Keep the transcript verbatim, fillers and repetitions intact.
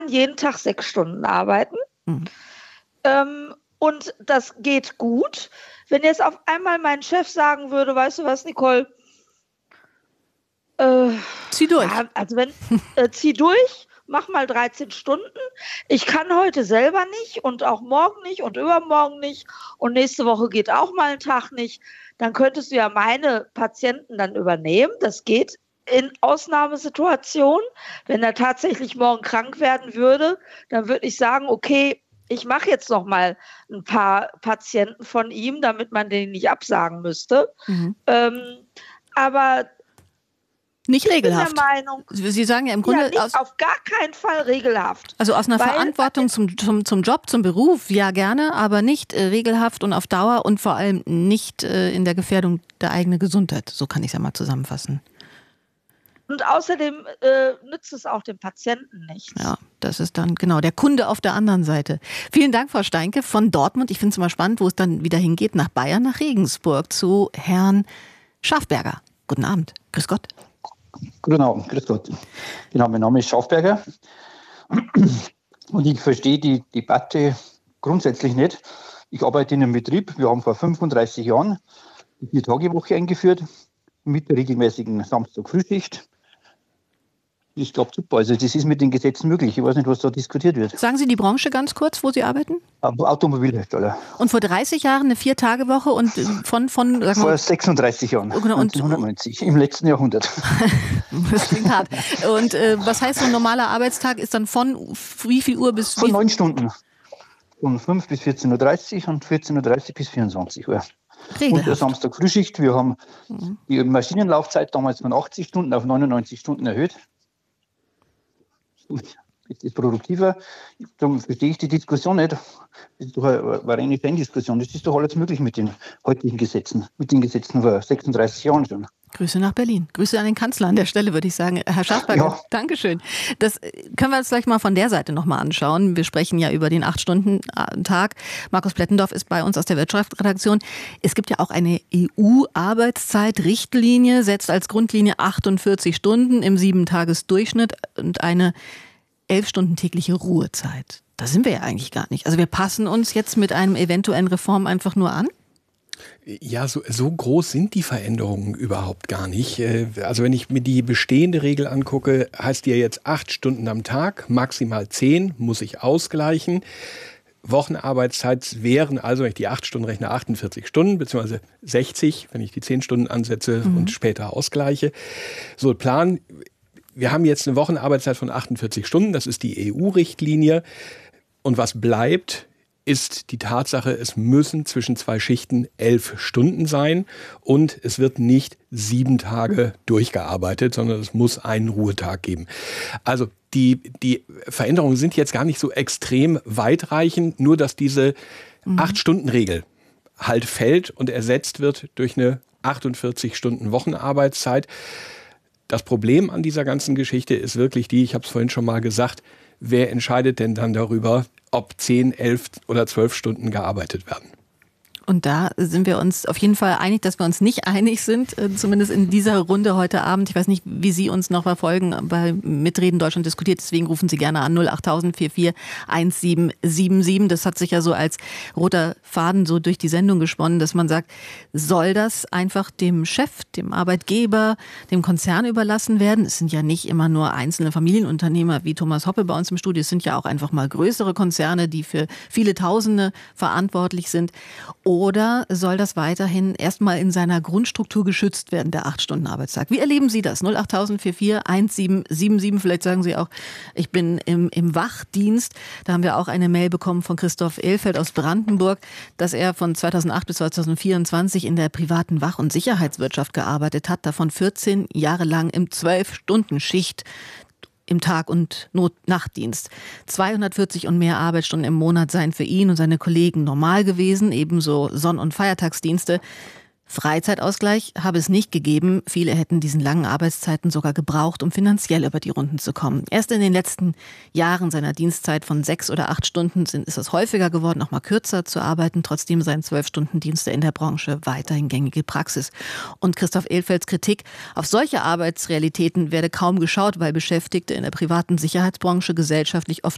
jeden Tag sechs Stunden arbeiten. Mhm. Ähm, und das geht gut. Wenn jetzt auf einmal mein Chef sagen würde, weißt du was, Nicole, äh, zieh durch. Ja, also wenn, äh, zieh durch, mach mal dreizehn Stunden. Ich kann heute selber nicht und auch morgen nicht und übermorgen nicht und nächste Woche geht auch mal ein Tag nicht. Dann könntest du ja meine Patienten dann übernehmen. Das geht in Ausnahmesituationen. Wenn er tatsächlich morgen krank werden würde, dann würde ich sagen, okay, ich mache jetzt noch mal ein paar Patienten von ihm, damit man den nicht absagen müsste. Mhm. Ähm, aber nicht regelhaft. Ich bin der Meinung, Sie sagen ja im Grunde ja, nicht, aus, auf gar keinen Fall regelhaft. Also aus einer Weil, Verantwortung zum, zum, zum Job, zum Beruf, ja gerne, aber nicht äh, regelhaft und auf Dauer und vor allem nicht äh, in der Gefährdung der eigenen Gesundheit. So kann ich es ja mal zusammenfassen. Und außerdem äh, nützt es auch dem Patienten nichts. Ja, das ist dann genau der Kunde auf der anderen Seite. Vielen Dank, Frau Steinke von Dortmund. Ich finde es immer spannend, wo es dann wieder hingeht, nach Bayern, nach Regensburg, zu Herrn Schafberger. Guten Abend. Grüß Gott. Guten Abend, grüß Gott. Genau, mein Name ist Schafberger und ich verstehe die Debatte grundsätzlich nicht. Ich arbeite in einem Betrieb, wir haben vor fünfunddreißig Jahren die Vier-Tage-Woche eingeführt mit der regelmäßigen Samstag-Frühschicht. Das klappt super, also das ist mit den Gesetzen möglich. Ich weiß nicht, was da diskutiert wird. Sagen Sie die Branche ganz kurz, wo Sie arbeiten? Automobilhersteller. Und vor dreißig Jahren eine Vier-Tage-Woche und von... von sagen vor wir, sechsunddreißig Jahren, und, neunzehnhundertneunzig, im letzten Jahrhundert. Das klingt hart. Und äh, was heißt so ein normaler Arbeitstag ist dann von wie viel Uhr bis... Von wie neun Stunden. Von fünf bis vierzehn Uhr dreißig und vierzehn Uhr dreißig bis vierundzwanzig Uhr. Regelhaft. Und der Samstag Frühschicht. Wir haben mhm. die Maschinenlaufzeit damals von achtzig Stunden auf neunundneunzig Stunden erhöht. Das ist produktiver. Darum verstehe ich die Diskussion nicht. Das ist doch eine, eine reine Fan-Diskussion. Das ist doch alles möglich mit den heutigen Gesetzen. Mit den Gesetzen vor sechsunddreißig Jahren schon. Grüße nach Berlin. Grüße an den Kanzler an der Stelle, würde ich sagen. Herr Schafberger, ja. Dankeschön. Das können wir uns gleich mal von der Seite nochmal anschauen. Wir sprechen ja über den acht-Stunden-Tag. Markus Plettendorf ist bei uns aus der Wirtschaftsredaktion. Es gibt ja auch eine E U-Arbeitszeitrichtlinie, setzt als Grundlinie achtundvierzig Stunden im Sieben-Tages-Durchschnitt und eine elf Stunden tägliche Ruhezeit. Da sind wir ja eigentlich gar nicht. Also wir passen uns jetzt mit einem eventuellen Reform einfach nur an? Ja, so, so groß sind die Veränderungen überhaupt gar nicht. Also wenn ich mir die bestehende Regel angucke, heißt die ja jetzt acht Stunden am Tag, maximal zehn, muss ich ausgleichen. Wochenarbeitszeit wären also, wenn ich die acht Stunden rechne, achtundvierzig Stunden, beziehungsweise sechzig, wenn ich die zehn Stunden ansetze mhm. und später ausgleiche. So, Plan, wir haben jetzt eine Wochenarbeitszeit von achtundvierzig Stunden, das ist die E U-Richtlinie. Und was bleibt, ist die Tatsache, es müssen zwischen zwei Schichten elf Stunden sein und es wird nicht sieben Tage durchgearbeitet, sondern es muss einen Ruhetag geben. Also die, die Veränderungen sind jetzt gar nicht so extrem weitreichend, nur dass diese mhm. acht-Stunden-Regel halt fällt und ersetzt wird durch eine achtundvierzig Stunden Wochenarbeitszeit. Das Problem an dieser ganzen Geschichte ist wirklich die, ich habe es vorhin schon mal gesagt, wer entscheidet denn dann darüber, ob zehn, elf oder zwölf Stunden gearbeitet werden? Und da sind wir uns auf jeden Fall einig, dass wir uns nicht einig sind, zumindest in dieser Runde heute Abend. Ich weiß nicht, wie Sie uns noch verfolgen bei Mitreden Deutschland diskutiert, deswegen rufen Sie gerne an null acht null null vier vier eins sieben sieben sieben. Das hat sich ja so als roter Faden so durch die Sendung gesponnen, dass man sagt, soll das einfach dem Chef, dem Arbeitgeber, dem Konzern überlassen werden? Es sind ja nicht immer nur einzelne Familienunternehmer wie Thomas Hoppe bei uns im Studio, es sind ja auch einfach mal größere Konzerne, die für viele Tausende verantwortlich sind. Oder soll das weiterhin erstmal in seiner Grundstruktur geschützt werden, der acht-Stunden-Arbeitstag? Wie erleben Sie das? null acht null null vier vier eins sieben sieben sieben. Vielleicht sagen Sie auch, ich bin im, im Wachdienst. Da haben wir auch eine Mail bekommen von Christoph Ehlfeld aus Brandenburg, dass er von zweitausendacht bis zweitausendvierundzwanzig in der privaten Wach- und Sicherheitswirtschaft gearbeitet hat, davon vierzehn Jahre lang im zwölf-Stunden-Schicht. Im Tag- und Not- Nachtdienst. zweihundertvierzig und mehr Arbeitsstunden im Monat seien für ihn und seine Kollegen normal gewesen, ebenso Sonn- und Feiertagsdienste. Freizeitausgleich habe es nicht gegeben. Viele hätten diesen langen Arbeitszeiten sogar gebraucht, um finanziell über die Runden zu kommen. Erst in den letzten Jahren seiner Dienstzeit von sechs oder acht Stunden sind, ist es häufiger geworden, noch mal kürzer zu arbeiten. Trotzdem seien zwölf-Stunden-Dienste in der Branche weiterhin gängige Praxis. Und Christoph Ehlfelds Kritik: Auf solche Arbeitsrealitäten werde kaum geschaut, weil Beschäftigte in der privaten Sicherheitsbranche gesellschaftlich oft